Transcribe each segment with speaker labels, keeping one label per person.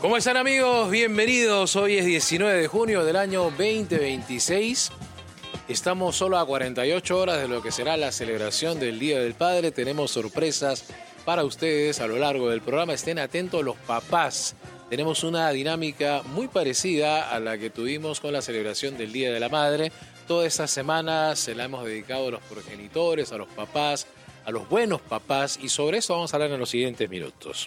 Speaker 1: ¿Cómo están, amigos? Bienvenidos. Hoy es 19 de junio del año 2026. Estamos solo a 48 horas de lo que será la celebración del Día del Padre. Tenemos sorpresas para ustedes a lo largo del programa. Estén atentos los papás. Tenemos una dinámica muy parecida a la que tuvimos con la celebración del Día de la Madre. Toda esta semana se la hemos dedicado a los progenitores, a los papás, a los buenos papás, y sobre eso vamos a hablar en los siguientes minutos.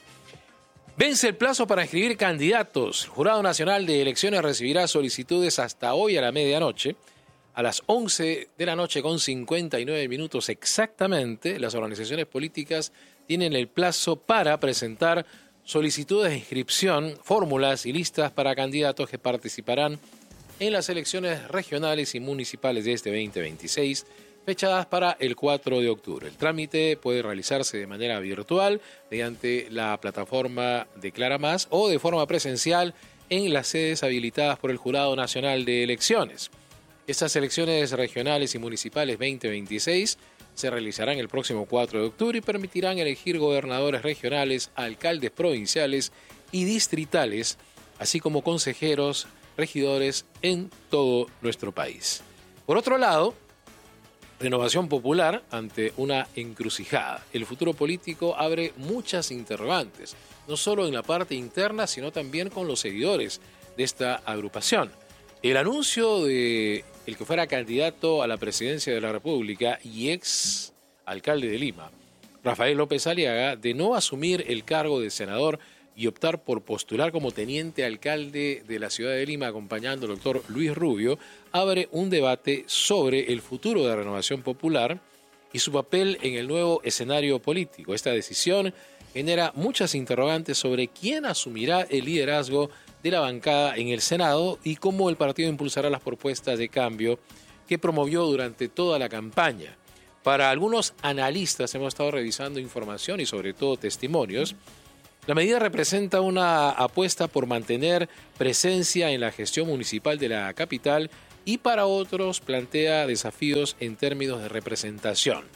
Speaker 1: Vence el plazo para inscribir candidatos. El Jurado Nacional de Elecciones recibirá solicitudes hasta hoy a la medianoche. A las 11 de la noche con 59 minutos exactamente, las organizaciones políticas tienen el plazo para presentar solicitudes de inscripción, fórmulas y listas para candidatos que participarán en las elecciones regionales y municipales de este 2026, fechadas para el 4 de octubre. El trámite puede realizarse de manera virtual mediante la plataforma Declara Más o de forma presencial en las sedes habilitadas por el Jurado Nacional de Elecciones. Estas elecciones regionales y municipales 2026 se realizarán el próximo 4 de octubre y permitirán elegir gobernadores regionales, alcaldes provinciales y distritales, así como consejeros, regidores en todo nuestro país. Por otro lado, Renovación Popular ante una encrucijada. El futuro político abre muchas interrogantes, no solo en la parte interna, sino también con los seguidores de esta agrupación. El anuncio de el que fuera candidato a la presidencia de la República y ex alcalde de Lima, Rafael López Aliaga, de no asumir el cargo de senador y optar por postular como teniente alcalde de la ciudad de Lima acompañando al doctor Luis Rubio, abre un debate sobre el futuro de Renovación Popular y su papel en el nuevo escenario político. Esta decisión genera muchas interrogantes sobre quién asumirá el liderazgo de la bancada en el Senado y cómo el partido impulsará las propuestas de cambio que promovió durante toda la campaña. Para algunos analistas, hemos estado revisando información y sobre todo testimonios, la medida representa una apuesta por mantener presencia en la gestión municipal de la capital y para otros plantea desafíos en términos de representación.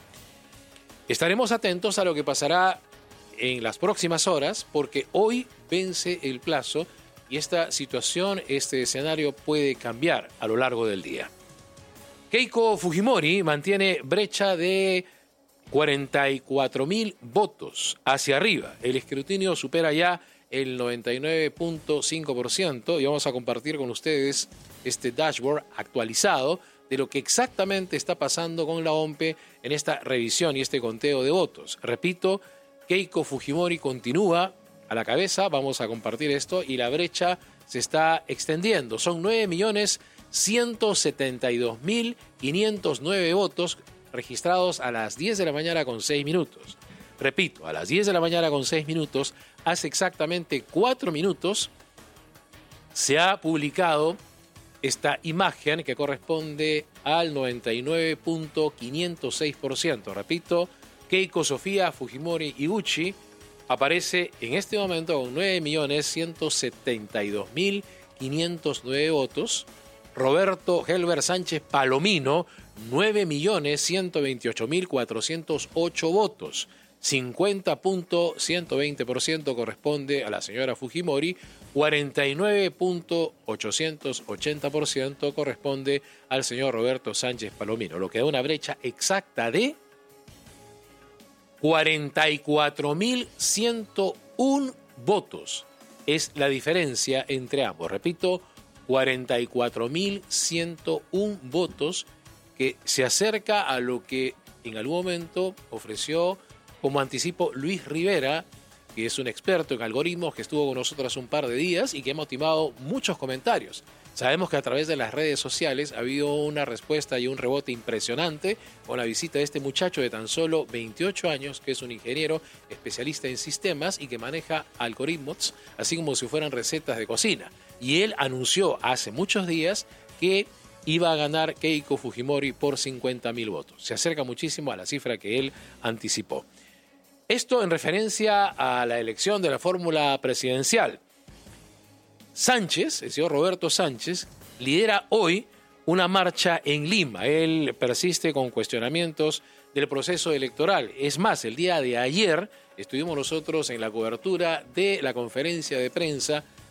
Speaker 1: Estaremos atentos a lo que pasará en las próximas horas porque hoy vence el plazo y esta situación, este escenario puede cambiar a lo largo del día. Keiko Fujimori mantiene brecha de 44.000 votos hacia arriba. El escrutinio supera ya el 99.5% y vamos a compartir con ustedes este dashboard actualizado de lo que exactamente está pasando con la OMPE en esta revisión y este conteo de votos. Repito, Keiko Fujimori continúa a la cabeza, vamos a compartir esto, y la brecha se está extendiendo. Son 9.172.509 votos registrados a las 10 de la mañana con 6 minutos. Repito, a las 10 de la mañana con 6 minutos, hace exactamente 4 minutos, se ha publicado esta imagen que corresponde al 99.506%. Repito, Keiko Sofía Fujimori Iguchi aparece en este momento con 9.172.509 votos. Roberto Helber Sánchez Palomino, 9.128.408 votos. 50.120% corresponde a la señora Fujimori, 49.880% corresponde al señor Roberto Sánchez Palomino, lo que da una brecha exacta de 44.101 votos. Es la diferencia entre ambos. Repito, 44.101 votos, que se acerca a lo que en algún momento ofreció como anticipo Luis Rivera, que es un experto en algoritmos que estuvo con nosotros hace un par de días y que ha motivado muchos comentarios. Sabemos que a través de las redes sociales ha habido una respuesta y un rebote impresionante con la visita de este muchacho de tan solo 28 años, que es un ingeniero especialista en sistemas y que maneja algoritmos, así como si fueran recetas de cocina. Y él anunció hace muchos días que iba a ganar Keiko Fujimori por 50.000 votos. Se acerca muchísimo a la cifra que él anticipó. Esto en referencia a la elección de la fórmula presidencial. Sánchez, el señor Roberto Sánchez, lidera hoy una marcha en Lima. Él persiste con cuestionamientos del proceso electoral. Es más, el día de ayer estuvimos nosotros en la cobertura de la conferencia de prensa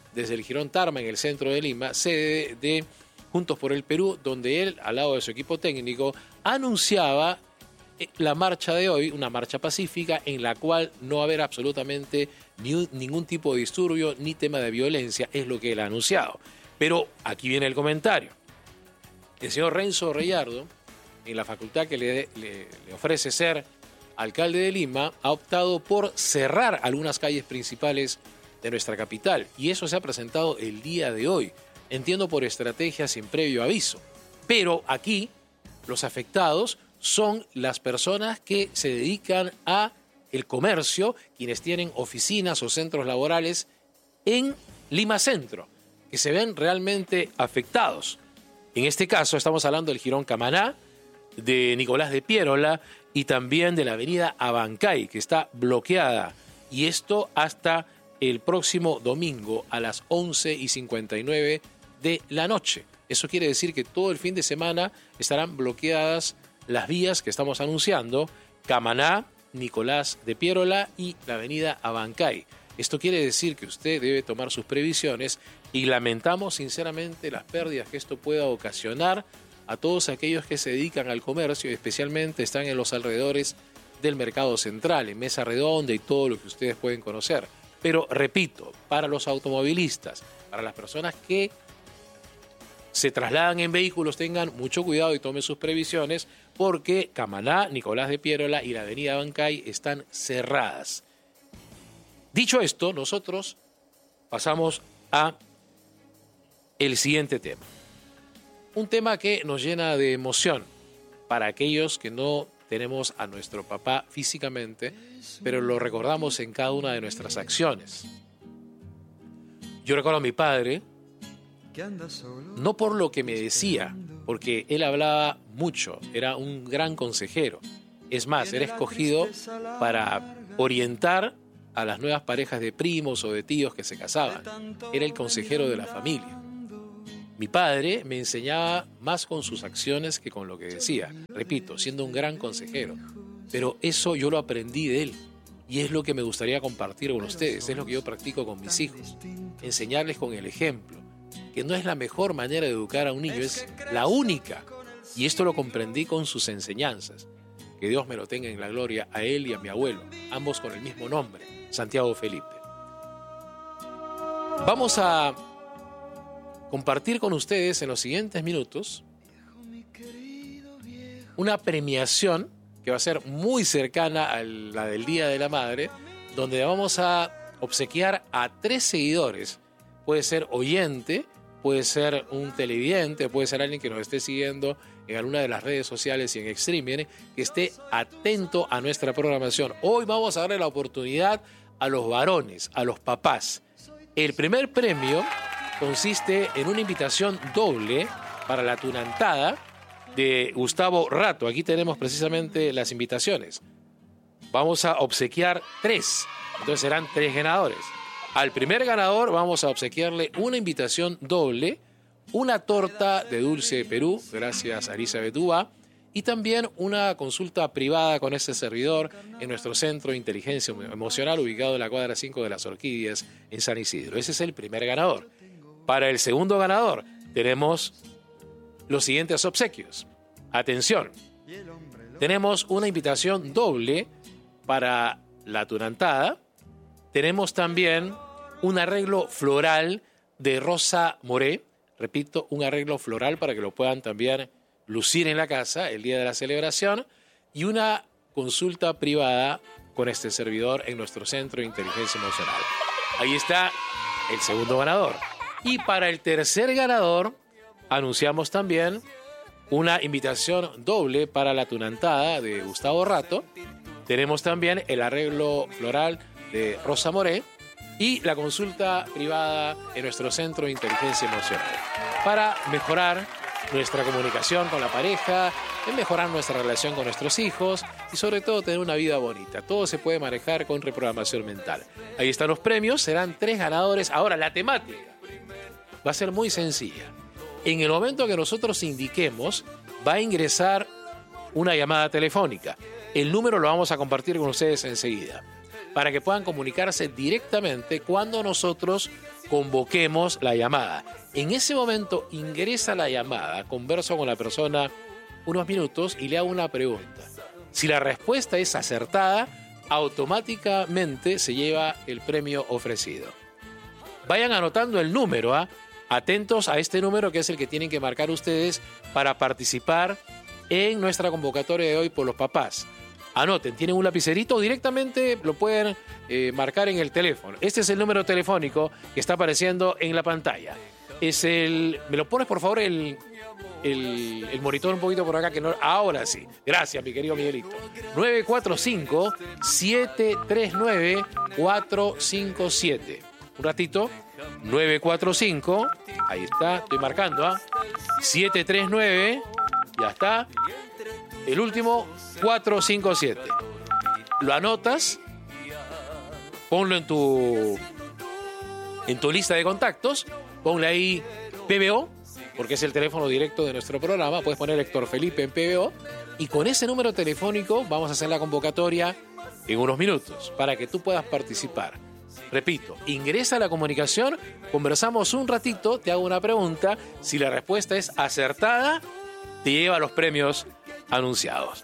Speaker 1: desde el Jirón Tarma, en el centro de Lima, sede de Juntos por el Perú, donde él, al lado de su equipo técnico, anunciaba la marcha de hoy, una marcha pacífica en la cual no va a haber absolutamente ningún tipo de disturbio ni tema de violencia, es lo que él ha anunciado. Pero aquí viene el comentario. El señor Renzo Reyardo, en la facultad que le ofrece ser alcalde de Lima, ha optado por cerrar algunas calles principales de nuestra capital. Y eso se ha presentado el día de hoy. Entiendo por estrategia sin previo aviso. Pero aquí los afectados son las personas que se dedican a el comercio, quienes tienen oficinas o centros laborales en Lima Centro, que se ven realmente afectados. En este caso estamos hablando del Jirón Camaná, de Nicolás de Piérola y también de la avenida Abancay, que está bloqueada. Y esto hasta el próximo domingo a las 11:59 de la noche. Eso quiere decir que todo el fin de semana estarán bloqueadas las vías que estamos anunciando: Camaná, Nicolás de Piérola y la avenida Abancay. Esto quiere decir que usted debe tomar sus previsiones y lamentamos sinceramente las pérdidas que esto pueda ocasionar a todos aquellos que se dedican al comercio y especialmente están en los alrededores del Mercado Central, en Mesa Redonda y todo lo que ustedes pueden conocer. Pero repito, para los automovilistas, para las personas que se trasladan en vehículos, tengan mucho cuidado y tomen sus previsiones, porque Camaná, Nicolás de Piérola y la avenida Abancay están cerradas. Dicho esto, nosotros pasamos a el siguiente tema. Un tema que nos llena de emoción para aquellos que no tenemos a nuestro papá físicamente, pero lo recordamos en cada una de nuestras acciones. Yo recuerdo a mi padre, no por lo que me decía, porque él hablaba mucho, era un gran consejero. Es más, era escogido para orientar a las nuevas parejas de primos o de tíos que se casaban. Era el consejero de la familia. Mi padre me enseñaba más con sus acciones que con lo que decía. Repito, siendo un gran consejero. Pero eso yo lo aprendí de él. Y es lo que me gustaría compartir con ustedes. Es lo que yo practico con mis hijos. Enseñarles con el ejemplo. Que no es la mejor manera de educar a un niño, es la única. Y esto lo comprendí con sus enseñanzas. Que Dios me lo tenga en la gloria a él y a mi abuelo. Ambos con el mismo nombre, Santiago Felipe. Vamos a compartir con ustedes en los siguientes minutos una premiación que va a ser muy cercana a la del Día de la Madre, donde vamos a obsequiar a 3 seguidores. Puede ser oyente, puede ser un televidente, puede ser alguien que nos esté siguiendo en alguna de las redes sociales y en streaming, que esté atento a nuestra programación. Hoy vamos a darle la oportunidad a los varones, a los papás. El primer premio consiste en una invitación doble para la tunantada de Gustavo Rato. Aquí tenemos precisamente las invitaciones. Vamos a obsequiar 3. Entonces serán 3 ganadores. Al primer ganador vamos a obsequiarle una invitación doble, una torta de dulce de Perú, gracias a Elizabeth Uba, y también una consulta privada con este servidor en nuestro Centro de Inteligencia Emocional, ubicado en la cuadra 5 de las Orquídeas, en San Isidro. Ese es el primer ganador. Para el segundo ganador tenemos los siguientes obsequios. Atención, tenemos una invitación doble para la tunantada. Tenemos también un arreglo floral de Rosa Moré. Repito, un arreglo floral para que lo puedan también lucir en la casa el día de la celebración. Y una consulta privada con este servidor en nuestro Centro de Inteligencia Emocional. Ahí está el segundo ganador. Y para el tercer ganador, anunciamos también una invitación doble para la tunantada de Gustavo Rato. Tenemos también el arreglo floral de Rosa Moré y la consulta privada en nuestro Centro de Inteligencia Emocional. Para mejorar nuestra comunicación con la pareja, mejorar nuestra relación con nuestros hijos y sobre todo tener una vida bonita. Todo se puede manejar con reprogramación mental. Ahí están los premios, serán 3 ganadores. Ahora, la temática va a ser muy sencilla. En el momento que nosotros indiquemos, va a ingresar una llamada telefónica. El número lo vamos a compartir con ustedes enseguida, para que puedan comunicarse directamente cuando nosotros convoquemos la llamada. En ese momento ingresa la llamada, converso con la persona unos minutos y le hago una pregunta. Si la respuesta es acertada, automáticamente se lleva el premio ofrecido. Vayan anotando el número, atentos a este número que es el que tienen que marcar ustedes para participar en nuestra convocatoria de hoy por los papás. Anoten, tienen un lapicerito o directamente lo pueden marcar en el teléfono. Este es el número telefónico que está apareciendo en la pantalla. ¿Me lo pones por favor el monitor un poquito por acá? Que no, ahora sí. Gracias, mi querido Miguelito. 945-739-457. Un ratito. 945. Ahí está, estoy marcando. 739. Ya está. El último, 457. Lo anotas. Ponlo en tu lista de contactos. Ponle ahí PBO, porque es el teléfono directo de nuestro programa. Puedes poner Héctor Felipe en PBO. Y con ese número telefónico vamos a hacer la convocatoria en unos minutos para que tú puedas participar. Repito, ingresa a la comunicación, conversamos un ratito, te hago una pregunta. Si la respuesta es acertada, te lleva los premios anunciados.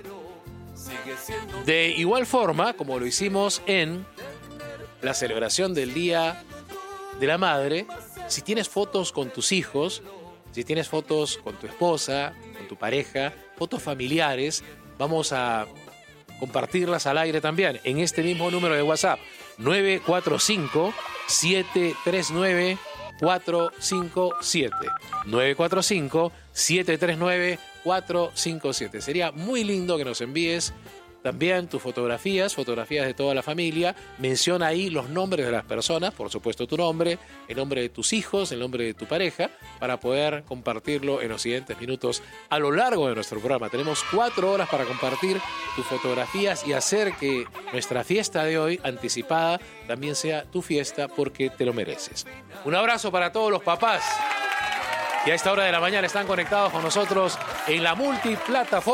Speaker 1: De igual forma, como lo hicimos en la celebración del Día de la Madre, si tienes fotos con tus hijos, si tienes fotos con tu esposa, con tu pareja, fotos familiares, vamos a compartirlas al aire también en este mismo número de WhatsApp, 945-739-457. 945-739-457. Sería muy lindo que nos envíes también tus fotografías de toda la familia. Menciona ahí los nombres de las personas, por supuesto tu nombre, el nombre de tus hijos, el nombre de tu pareja, para poder compartirlo en los siguientes minutos a lo largo de nuestro programa. Tenemos 4 horas para compartir tus fotografías y hacer que nuestra fiesta de hoy, anticipada, también sea tu fiesta porque te lo mereces. Un abrazo para todos los papás que a esta hora de la mañana están conectados con nosotros en la multiplataforma.